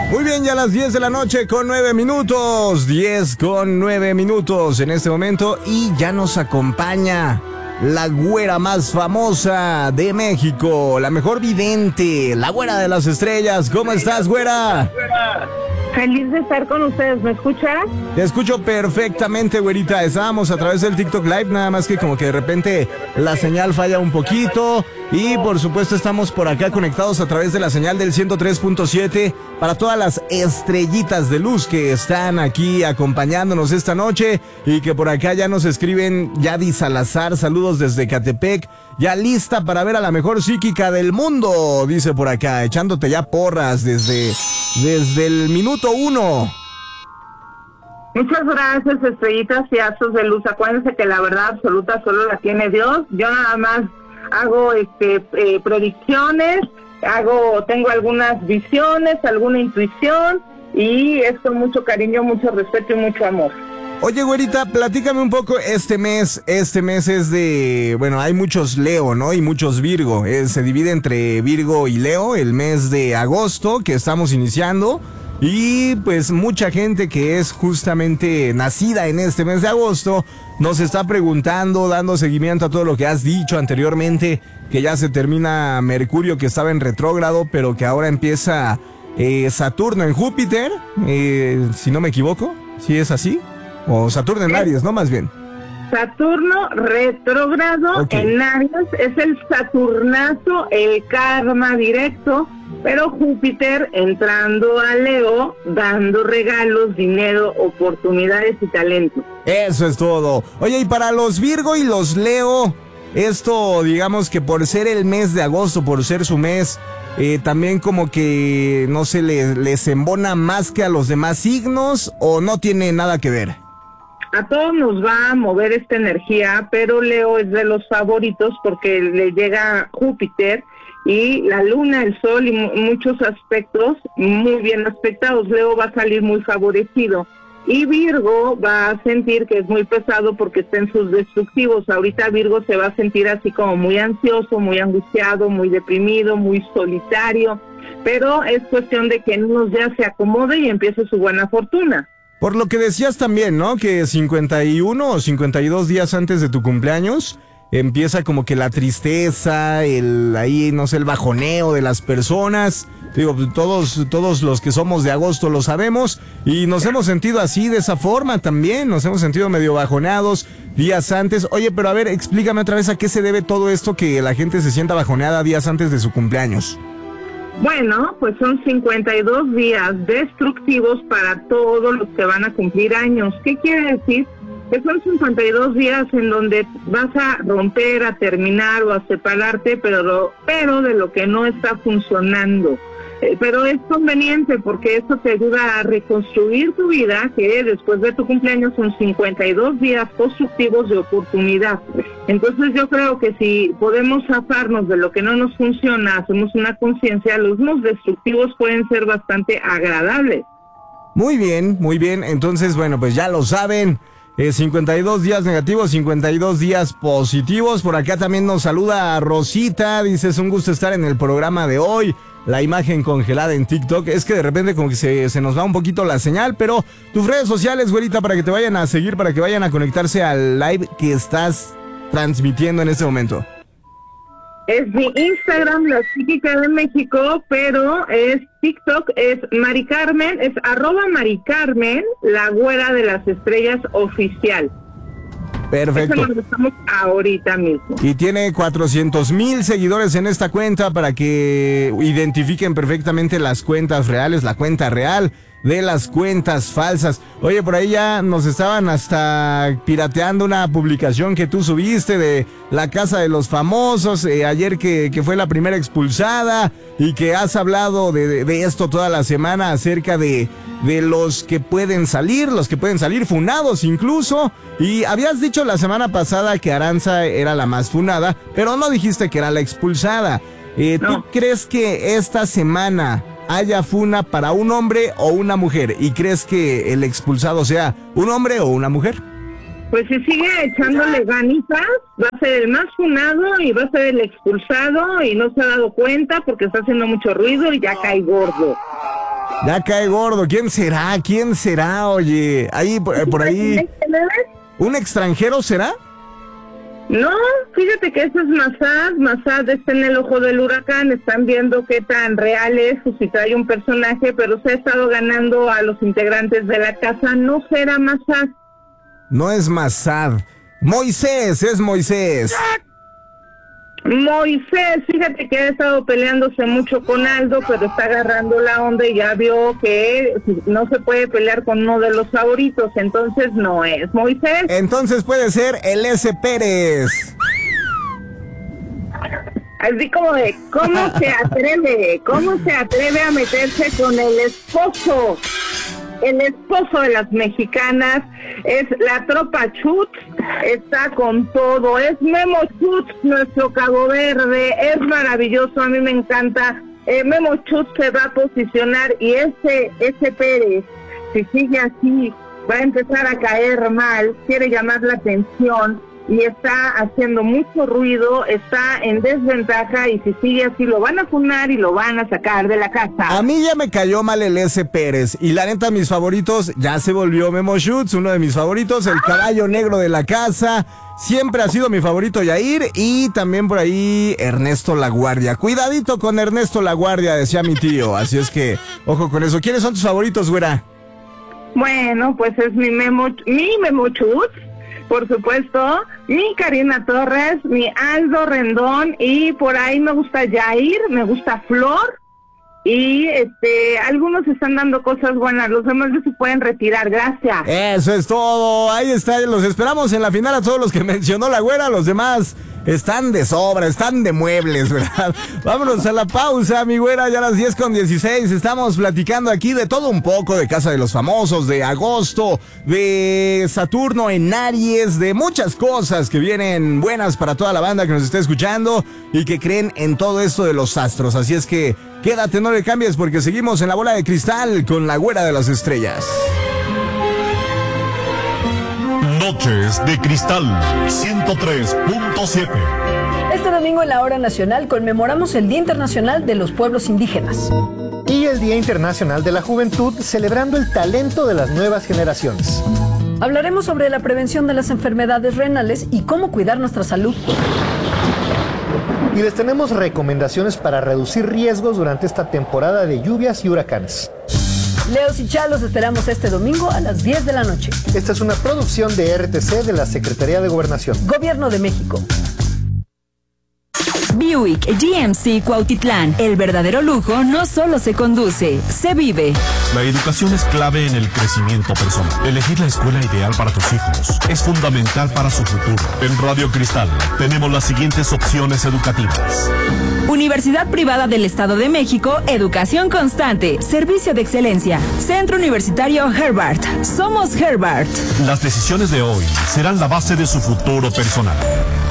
Muy bien, ya a las 10 de la noche con 9 minutos. 10 con 9 minutos en este momento. Y ya nos acompaña la güera más famosa de México, la mejor vidente, la güera de las estrellas. ¿Cómo estás, güera? Feliz de estar con ustedes, ¿me escuchas? Te escucho perfectamente, güerita. Estábamos a través del TikTok Live, nada más que como que de repente la señal falla un poquito. Y por supuesto estamos por acá conectados a través de la señal del 103.7 para todas las estrellitas de luz que están aquí acompañándonos esta noche y que por acá ya nos escriben. Yadi Salazar, saludos desde Catepec, ya lista para ver a la mejor psíquica del mundo, dice por acá, echándote ya porras desde el minuto 1. Muchas gracias, estrellitas y astros de luz. Acuérdense que la verdad absoluta solo la tiene Dios. Yo nada más hago predicciones, tengo algunas visiones, alguna intuición, y es con mucho cariño, mucho respeto y mucho amor. Oye, güerita, platícame un poco este mes es de, bueno, hay muchos Leo, ¿no? Y muchos Virgo, se divide entre Virgo y Leo el mes de agosto que estamos iniciando. Y pues mucha gente que es justamente nacida en este mes de agosto nos está preguntando, dando seguimiento a todo lo que has dicho anteriormente, que ya se termina Mercurio, que estaba en retrógrado, pero que ahora empieza Saturno en Júpiter, si no me equivoco, ¿sí es así? O Saturno en Aries, ¿no? Más bien. Saturno retrógrado en Aries es el Saturnazo, el karma directo, pero Júpiter entrando a Leo, dando regalos, dinero, oportunidades y talento. Eso es todo. Oye, y para los Virgo y los Leo, esto digamos que por ser el mes de agosto, por ser su mes, también como que no se les embona más que a los demás signos, ¿o no tiene nada que ver? A todos nos va a mover esta energía, pero Leo es de los favoritos porque le llega Júpiter y la luna, el sol y muchos aspectos muy bien aspectados. Leo va a salir muy favorecido y Virgo va a sentir que es muy pesado porque está en sus destructivos. Ahorita Virgo se va a sentir así como muy ansioso, muy angustiado, muy deprimido, muy solitario, pero es cuestión de que en unos días se acomode y empiece su buena fortuna. Por lo que decías también, ¿no? Que 51 o 52 días antes de tu cumpleaños empieza como que la tristeza, el bajoneo de las personas. Digo, todos los que somos de agosto lo sabemos y nos hemos sentido así, de esa forma también. Nos hemos sentido medio bajoneados días antes. Oye, pero a ver, explícame otra vez a qué se debe todo esto que la gente se sienta bajoneada días antes de su cumpleaños. Bueno, pues son 52 días destructivos para todos los que van a cumplir años. ¿Qué quiere decir? Que son 52 días en donde vas a romper, a terminar o a separarte, pero de lo que no está funcionando. Pero es conveniente porque eso te ayuda a reconstruir tu vida, que después de tu cumpleaños son 52 días constructivos de oportunidad. Entonces yo creo que si podemos zafarnos de lo que no nos funciona, hacemos una conciencia, los no destructivos pueden ser bastante agradables. Muy bien, muy bien. Entonces, bueno, pues ya lo saben. 52 días negativos, 52 días positivos. Por acá también nos saluda Rosita. Dice, es un gusto estar en el programa de hoy. La imagen congelada en TikTok. Es que de repente como que se nos va un poquito la señal. Pero tus redes sociales, güerita, para que te vayan a seguir, para que vayan a conectarse al live que estás transmitiendo en este momento. Es mi Instagram, La Psíquica de México, pero es TikTok, es Mari Carmen, es @Mari-Carmen, la güera de las estrellas oficial. Perfecto. Eso lo estamos ahorita mismo. Y tiene 400,000 seguidores en esta cuenta para que identifiquen perfectamente las cuentas reales, la cuenta real de las cuentas falsas. Oye, por ahí ya nos estaban hasta pirateando una publicación que tú subiste de la Casa de los Famosos, ayer que fue la primera expulsada, y que has hablado de esto toda la semana acerca de los que pueden salir funados incluso, y habías dicho la semana pasada que Aranza era la más funada, pero no dijiste que era la expulsada. No. ¿Tú crees que esta semana haya funa para un hombre o una mujer? ¿Y crees que el expulsado sea un hombre o una mujer? Pues si sigue echándole ganitas, va a ser el más funado y va a ser el expulsado y no se ha dado cuenta porque está haciendo mucho ruido y ya cae gordo. Ya cae gordo. ¿Quién será? ¿Quién será? Oye, ahí por ahí. ¿Un extranjero será? No, fíjate que eso es Massad. Massad está en el ojo del huracán. Están viendo qué tan real es o si trae un personaje, pero se ha estado ganando a los integrantes de la casa. No será Massad. No es Massad. Moisés, es Moisés. Moisés, fíjate que ha estado peleándose mucho con Aldo, pero está agarrando la onda y ya vio que no se puede pelear con uno de los favoritos, entonces no es Moisés. Entonces puede ser el S. Pérez. Así como de, ¿cómo se atreve a meterse con el esposo? El esposo de las mexicanas, es la tropa Chutz, está con todo, es Memo Chutz, nuestro Cabo Verde, es maravilloso, a mí me encanta. Memo Chutz se va a posicionar y ese Pérez, si sigue así, va a empezar a caer mal, quiere llamar la atención y está haciendo mucho ruido, está en desventaja y si sigue así lo van a funar y lo van a sacar de la casa. A mí ya me cayó mal el S. Pérez y la neta mis favoritos ya se volvió Memo Schutz, uno de mis favoritos, el caballo negro de la casa, siempre ha sido mi favorito Yair y también por ahí Ernesto Laguardia. Cuidadito con Ernesto Laguardia, decía mi tío, así es que ojo con eso. ¿Quiénes son tus favoritos, güera? Bueno, pues es mi Memo Schutz, por supuesto, mi Karina Torres, mi Aldo Rendón y por ahí me gusta Yair, me gusta Flor y algunos están dando cosas buenas, los demás ya se pueden retirar, gracias. Eso es todo, ahí está, los esperamos en la final a todos los que mencionó la güera, los demás están de sobra, están de muebles, ¿verdad? Vámonos a la pausa, mi güera, ya a las 10:16. Estamos platicando aquí de todo un poco, de Casa de los Famosos, de agosto, de Saturno en Aries, de muchas cosas que vienen buenas para toda la banda que nos está escuchando y que creen en todo esto de los astros. Así es que quédate, no le cambies porque seguimos en la bola de cristal con la güera de las estrellas. Noches de Cristal 103.7. Este domingo en la Hora Nacional conmemoramos el Día Internacional de los Pueblos Indígenas. Y el Día Internacional de la Juventud, celebrando el talento de las nuevas generaciones. Hablaremos sobre la prevención de las enfermedades renales y cómo cuidar nuestra salud. Y les tenemos recomendaciones para reducir riesgos durante esta temporada de lluvias y huracanes. Leos y Chá los esperamos este domingo a las 10 de la noche. Esta es una producción de RTC de la Secretaría de Gobernación. Gobierno de México. Buick GMC Cuautitlán. El verdadero lujo no solo se conduce, se vive. La educación es clave en el crecimiento personal. Elegir la escuela ideal para tus hijos es fundamental para su futuro. En Radio Cristal tenemos las siguientes opciones educativas. Universidad Privada del Estado de México, educación constante, servicio de excelencia. Centro Universitario Herbart. Somos Herbart. Las decisiones de hoy serán la base de su futuro personal.